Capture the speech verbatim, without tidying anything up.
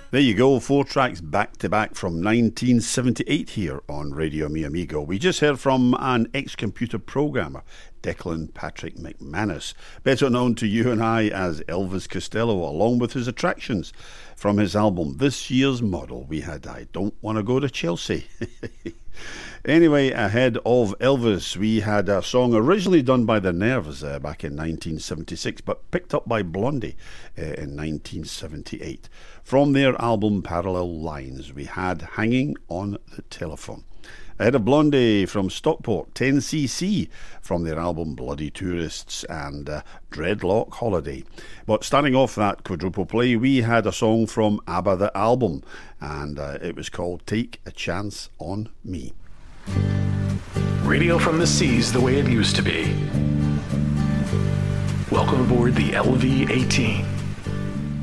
There you go, four tracks back to back from nineteen seventy-eight here on Radio Mi Amigo. We just heard from an ex-computer programmer, Declan Patrick McManus, better known to you and I as Elvis Costello, along with his attractions. From his album This Year's Model, we had I Don't Want to Go to Chelsea. Anyway, ahead of Elvis, we had a song originally done by The Nerves uh, back in nineteen seventy-six, but picked up by Blondie uh, in nineteen seventy-eight. From their album Parallel Lines, we had Hanging on the Telephone. Ahead of Blondie from Stockport, ten C C from their album Bloody Tourists, and uh, Dreadlock Holiday. But starting off that quadruple play, we had a song from ABBA the album, and uh, it was called Take a Chance on Me. Radio from the seas the way it used to be. Welcome aboard the L V eighteen.